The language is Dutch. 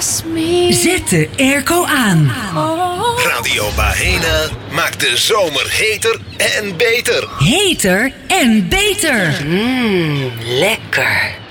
kiss me. Zet de airco aan. Radio Bahena maakt de zomer heter en beter. Heter en beter. Lekker.